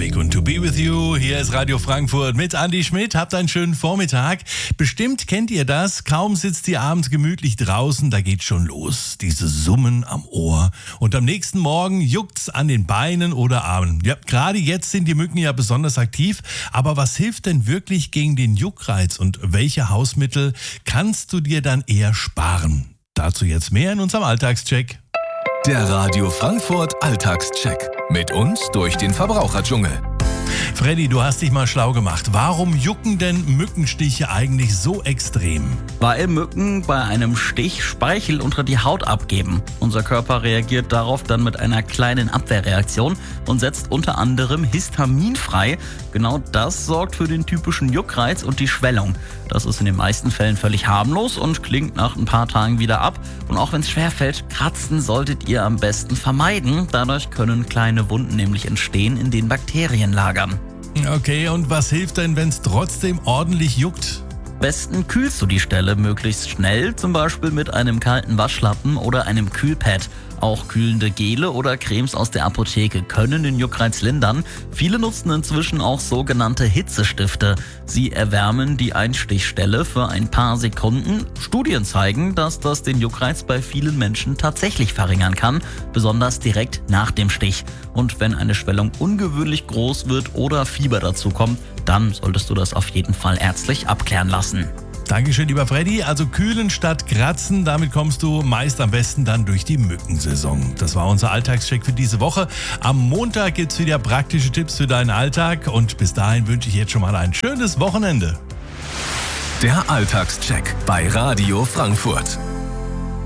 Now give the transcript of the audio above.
Awake und To Be With You. Hier ist Radio Frankfurt mit Andi Schmidt. Habt einen schönen Vormittag. Bestimmt kennt ihr das. Kaum sitzt ihr abends gemütlich draußen, da geht's schon los. Diese Summen am Ohr. Und am nächsten Morgen juckt's an den Beinen oder Armen. Ja, gerade jetzt sind die Mücken ja besonders aktiv. Aber was hilft denn wirklich gegen den Juckreiz? Und welche Hausmittel kannst du dir dann eher sparen? Dazu jetzt mehr in unserem Alltagscheck. Der Radio Frankfurt Alltagscheck. Mit uns durch den Verbraucherdschungel. Freddy, du hast dich mal schlau gemacht. Warum jucken denn Mückenstiche eigentlich so extrem? Weil Mücken bei einem Stich Speichel unter die Haut abgeben. Unser Körper reagiert darauf dann mit einer kleinen Abwehrreaktion und setzt unter anderem Histamin frei. Genau das sorgt für den typischen Juckreiz und die Schwellung. Das ist in den meisten Fällen völlig harmlos und klingt nach ein paar Tagen wieder ab. Und auch wenn es schwerfällt, kratzen solltet ihr am besten vermeiden. Dadurch können kleine Wunden nämlich entstehen, in denen Bakterien lagern. Okay, und was hilft denn, wenn es trotzdem ordentlich juckt? Am besten kühlst du die Stelle möglichst schnell, zum Beispiel mit einem kalten Waschlappen oder einem Kühlpad. Auch kühlende Gele oder Cremes aus der Apotheke können den Juckreiz lindern. Viele nutzen inzwischen auch sogenannte Hitzestifte. Sie erwärmen die Einstichstelle für ein paar Sekunden. Studien zeigen, dass das den Juckreiz bei vielen Menschen tatsächlich verringern kann, besonders direkt nach dem Stich. Und wenn eine Schwellung ungewöhnlich groß wird oder Fieber dazu kommt, dann solltest du das auf jeden Fall ärztlich abklären lassen. Dankeschön, lieber Freddy. Also kühlen statt kratzen, damit kommst du meist am besten dann durch die Mückensaison. Das war unser Alltagscheck für diese Woche. Am Montag gibt's wieder praktische Tipps für deinen Alltag und bis dahin wünsche ich jetzt schon mal ein schönes Wochenende. Der Alltagscheck bei Radio Frankfurt.